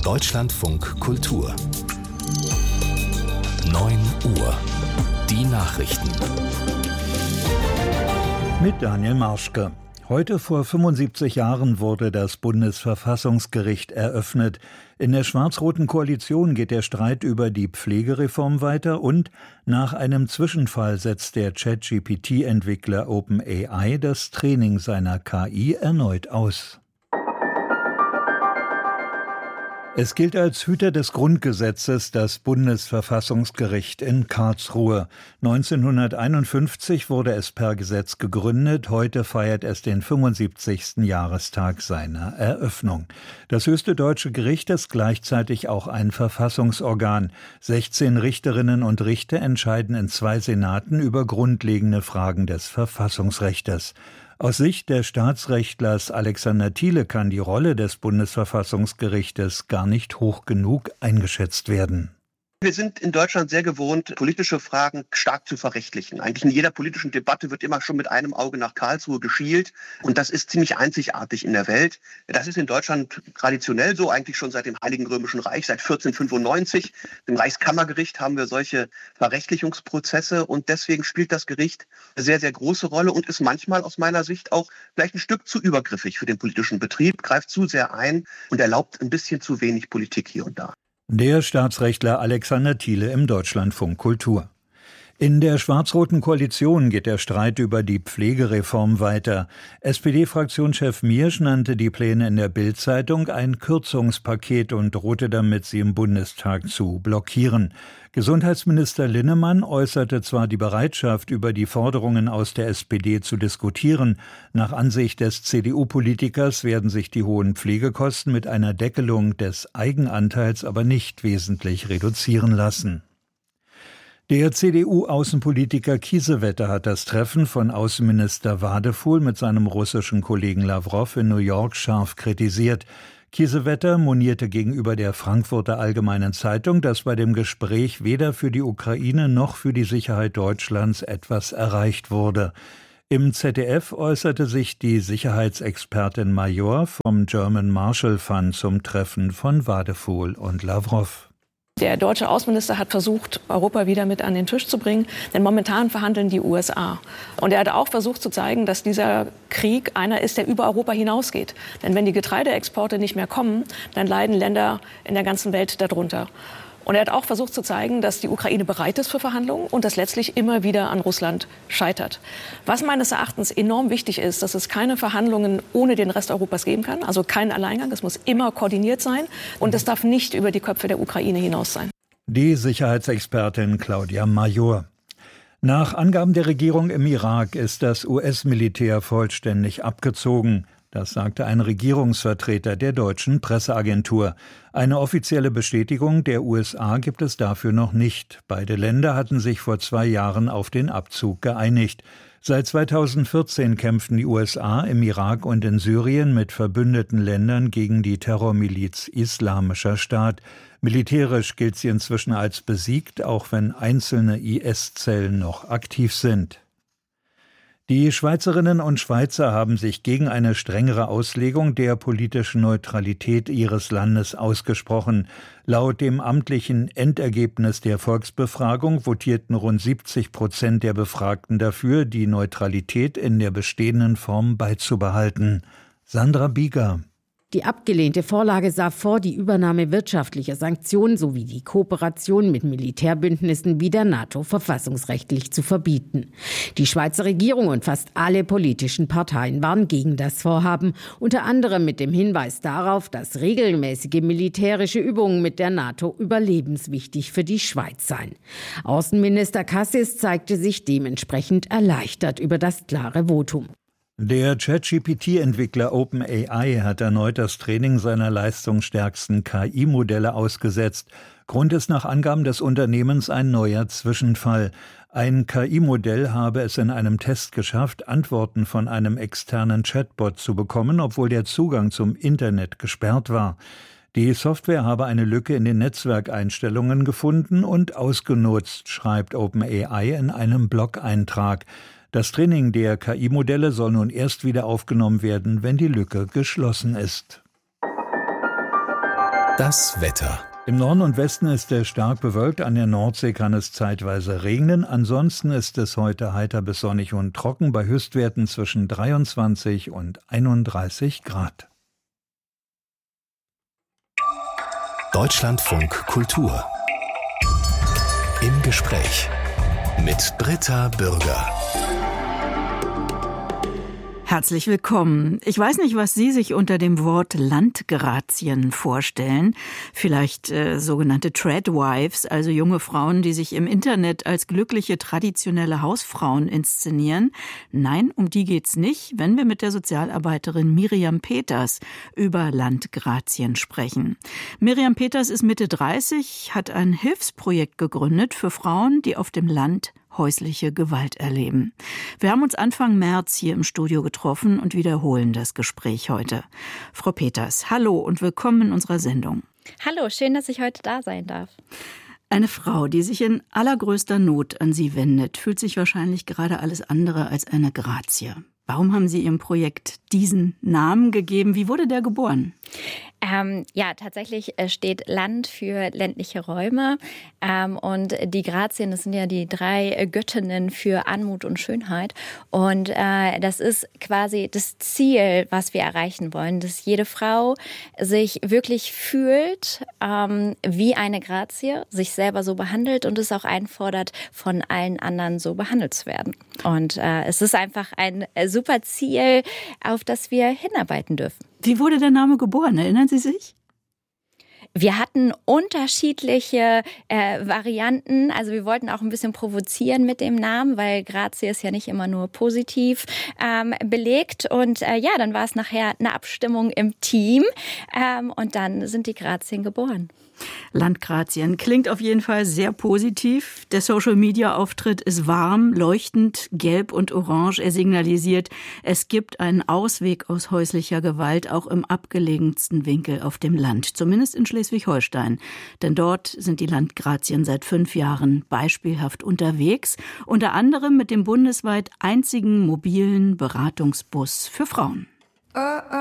Deutschlandfunk Kultur 9 Uhr. Die Nachrichten. Mit Daniel Marschke. Heute vor 75 Jahren wurde das Bundesverfassungsgericht eröffnet. In der schwarz-roten Koalition geht der Streit über die Pflegereform weiter und nach einem Zwischenfall setzt der ChatGPT-Entwickler OpenAI das Training seiner KI erneut aus. Es gilt als Hüter des Grundgesetzes das Bundesverfassungsgericht in Karlsruhe. 1951 wurde es per Gesetz gegründet, heute feiert es den 75. Jahrestag seiner Eröffnung. Das höchste deutsche Gericht ist gleichzeitig auch ein Verfassungsorgan. 16 Richterinnen und Richter entscheiden in 2 Senaten über grundlegende Fragen des Verfassungsrechtes. Aus Sicht des Staatsrechtlers Alexander Thiele kann die Rolle des Bundesverfassungsgerichtes gar nicht hoch genug eingeschätzt werden. Wir sind in Deutschland sehr gewohnt, politische Fragen stark zu verrechtlichen. Eigentlich in jeder politischen Debatte wird immer schon mit einem Auge nach Karlsruhe geschielt. Und das ist ziemlich einzigartig in der Welt. Das ist in Deutschland traditionell so, eigentlich schon seit dem Heiligen Römischen Reich, seit 1495. Im Reichskammergericht haben wir solche Verrechtlichungsprozesse. Und deswegen spielt das Gericht eine sehr, sehr große Rolle und ist manchmal aus meiner Sicht auch vielleicht ein Stück zu übergriffig für den politischen Betrieb, greift zu sehr ein und erlaubt ein bisschen zu wenig Politik hier und da. Der Staatsrechtler Alexander Thiele im Deutschlandfunk Kultur. In der schwarz-roten Koalition geht der Streit über die Pflegereform weiter. SPD-Fraktionschef Miersch nannte die Pläne in der Bild-Zeitung ein Kürzungspaket und drohte damit, sie im Bundestag zu blockieren. Gesundheitsminister Linnemann äußerte zwar die Bereitschaft, über die Forderungen aus der SPD zu diskutieren. Nach Ansicht des CDU-Politikers werden sich die hohen Pflegekosten mit einer Deckelung des Eigenanteils aber nicht wesentlich reduzieren lassen. Der CDU-Außenpolitiker Kiesewetter hat das Treffen von Außenminister Wadefuhl mit seinem russischen Kollegen Lawrow in New York scharf kritisiert. Kiesewetter monierte gegenüber der Frankfurter Allgemeinen Zeitung, dass bei dem Gespräch weder für die Ukraine noch für die Sicherheit Deutschlands etwas erreicht wurde. Im ZDF äußerte sich die Sicherheitsexpertin Major vom German Marshall Fund zum Treffen von Wadefuhl und Lawrow. Der deutsche Außenminister hat versucht, Europa wieder mit an den Tisch zu bringen, denn momentan verhandeln die USA. Und er hat auch versucht zu zeigen, dass dieser Krieg einer ist, der über Europa hinausgeht. Denn wenn die Getreideexporte nicht mehr kommen, dann leiden Länder in der ganzen Welt darunter. Und er hat auch versucht zu zeigen, dass die Ukraine bereit ist für Verhandlungen und das letztlich immer wieder an Russland scheitert. Was meines Erachtens enorm wichtig ist, dass es keine Verhandlungen ohne den Rest Europas geben kann, also kein Alleingang. Es muss immer koordiniert sein und es darf nicht über die Köpfe der Ukraine hinaus sein. Die Sicherheitsexpertin Claudia Major. Nach Angaben der Regierung im Irak ist das US-Militär vollständig abgezogen. Das sagte ein Regierungsvertreter der deutschen Presseagentur. Eine offizielle Bestätigung der USA gibt es dafür noch nicht. Beide Länder hatten sich vor 2 Jahren auf den Abzug geeinigt. Seit 2014 kämpften die USA im Irak und in Syrien mit verbündeten Ländern gegen die Terrormiliz Islamischer Staat. Militärisch gilt sie inzwischen als besiegt, auch wenn einzelne IS-Zellen noch aktiv sind. Die Schweizerinnen und Schweizer haben sich gegen eine strengere Auslegung der politischen Neutralität ihres Landes ausgesprochen. Laut dem amtlichen Endergebnis der Volksbefragung votierten rund 70% der Befragten dafür, die Neutralität in der bestehenden Form beizubehalten. Sandra Bieger. Die abgelehnte Vorlage sah vor, die Übernahme wirtschaftlicher Sanktionen sowie die Kooperation mit Militärbündnissen wie der NATO verfassungsrechtlich zu verbieten. Die Schweizer Regierung und fast alle politischen Parteien waren gegen das Vorhaben, unter anderem mit dem Hinweis darauf, dass regelmäßige militärische Übungen mit der NATO überlebenswichtig für die Schweiz seien. Außenminister Cassis zeigte sich dementsprechend erleichtert über das klare Votum. Der ChatGPT-Entwickler OpenAI hat erneut das Training seiner leistungsstärksten KI-Modelle ausgesetzt. Grund ist nach Angaben des Unternehmens ein neuer Zwischenfall. Ein KI-Modell habe es in einem Test geschafft, Antworten von einem externen Chatbot zu bekommen, obwohl der Zugang zum Internet gesperrt war. Die Software habe eine Lücke in den Netzwerkeinstellungen gefunden und ausgenutzt, schreibt OpenAI in einem Blog-Eintrag. Das Training der KI-Modelle soll nun erst wieder aufgenommen werden, wenn die Lücke geschlossen ist. Das Wetter. Im Norden und Westen ist es stark bewölkt, an der Nordsee kann es zeitweise regnen. Ansonsten ist es heute heiter bis sonnig und trocken bei Höchstwerten zwischen 23 und 31 Grad. Deutschlandfunk Kultur. Im Gespräch mit Britta Bürger. Herzlich willkommen. Ich weiß nicht, was Sie sich unter dem Wort Landgrazien vorstellen. Vielleicht sogenannte Tradwives, also junge Frauen, die sich im Internet als glückliche, traditionelle Hausfrauen inszenieren. Nein, um die geht's nicht, wenn wir mit der Sozialarbeiterin Miriam Peters über Landgrazien sprechen. Miriam Peters ist Mitte 30, hat ein Hilfsprojekt gegründet für Frauen, die auf dem Land häusliche Gewalt erleben. Wir haben uns Anfang März hier im Studio getroffen und wiederholen das Gespräch heute. Frau Peters, hallo und willkommen in unserer Sendung. Hallo, schön, dass ich heute da sein darf. Eine Frau, die sich in allergrößter Not an Sie wendet, fühlt sich wahrscheinlich gerade alles andere als eine Grazie. Warum haben Sie Ihrem Projekt diesen Namen gegeben? Wie wurde der geboren? Ja, tatsächlich steht Land für ländliche Räume und die Grazien, das sind ja die 3 Göttinnen für Anmut und Schönheit und das ist quasi das Ziel, was wir erreichen wollen, dass jede Frau sich wirklich fühlt wie eine Grazie, sich selber so behandelt und es auch einfordert, von allen anderen so behandelt zu werden. Und es ist einfach ein super Ziel, auf das wir hinarbeiten dürfen. Wie wurde der Name geboren? Erinnern Sie sich? Wir hatten unterschiedliche Varianten. Also wir wollten auch ein bisschen provozieren mit dem Namen, weil Grazie ist ja nicht immer nur positiv belegt. Und dann war es nachher eine Abstimmung im Team und dann sind die Grazien geboren. Landgrazien klingt auf jeden Fall sehr positiv. Der Social-Media-Auftritt ist warm, leuchtend, gelb und orange. Er signalisiert, es gibt einen Ausweg aus häuslicher Gewalt, auch im abgelegensten Winkel auf dem Land. Zumindest in Schleswig-Holstein. Denn dort sind die Landgrazien seit 5 Jahren beispielhaft unterwegs. Unter anderem mit dem bundesweit einzigen mobilen Beratungsbus für Frauen.